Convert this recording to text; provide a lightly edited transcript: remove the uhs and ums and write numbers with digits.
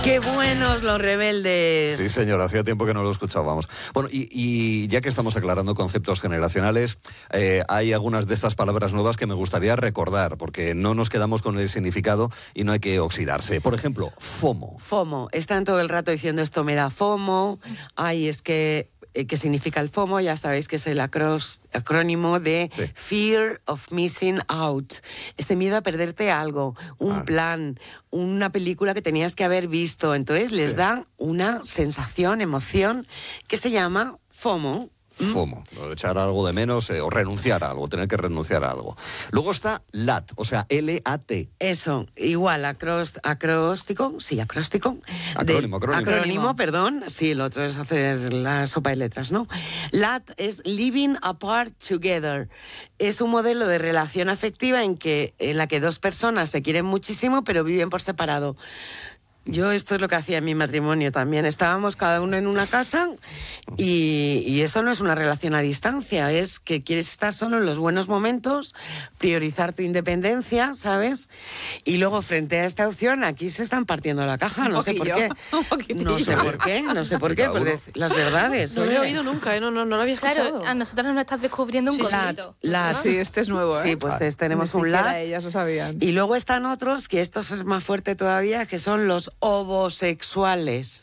¡Qué buenos los rebeldes! Sí, señor, hacía tiempo que no lo escuchábamos. Bueno, y ya que estamos aclarando conceptos generacionales, hay algunas de estas palabras nuevas que me gustaría recordar, porque no nos quedamos con el significado y no hay que oxidarse. Por ejemplo, FOMO. FOMO. Están todo el rato diciendo esto me da FOMO. Ay, es que... ¿Qué significa el FOMO? Ya sabéis que es el acrónimo de Fear of Missing Out. Ese miedo a perderte algo, un plan, una película que tenías que haber visto. Entonces les da una sensación, emoción, que se llama FOMO. FOMO, echar algo de menos o renunciar a algo, tener que renunciar a algo. Luego está LAT, o sea, L-A-T. Eso, igual, acróstico. Acrónimo, perdón. Sí, el otro es hacer la sopa de letras, ¿no? LAT es Living Apart Together. Es un modelo de relación afectiva en la que dos personas se quieren muchísimo, pero viven por separado. Yo esto es lo que hacía en mi matrimonio también. Estábamos cada uno en una casa y eso no es una relación a distancia, es que quieres estar solo en los buenos momentos, priorizar tu independencia, ¿sabes? Y luego frente a esta opción aquí se están partiendo la caja, no sé por qué. No sé por qué, por las verdades. No lo he oído nunca, no lo había escuchado. Claro, a nosotros nos estás descubriendo un concepto. Sí, este es nuevo, ¿eh? Sí, pues tenemos un LAT. Ellas lo sabían. Y luego están otros, que esto es más fuerte todavía, que son los ovosexuales.